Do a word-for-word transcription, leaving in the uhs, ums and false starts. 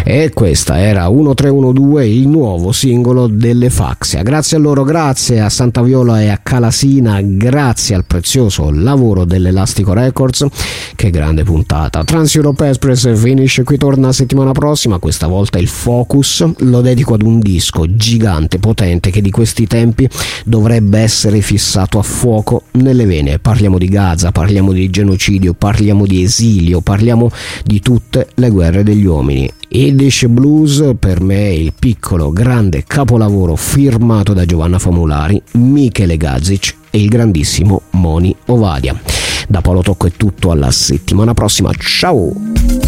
E questa era uno tre uno due, il nuovo singolo delle Faxia. Grazie a loro, grazie a Santa Viola e a Calasina, grazie al prezioso lavoro dell'Elastico Records. Che grande puntata. Trans Europe Express finisce qui, torna settimana prossima. Questa volta il focus lo dedico ad un disco gigante, potente, che di questi tempi dovrebbe essere fissato a fuoco nelle vene. Parliamo di Gaza, parliamo di genocidio, parliamo di esilio, parliamo di tutte le guerre degli uomini. Yiddish Blues per me è il piccolo grande capolavoro firmato da Giovanna Famulari, Michele Gazic e il grandissimo Moni Ovadia. Da Paolo Tocco è tutto, alla settimana prossima, ciao!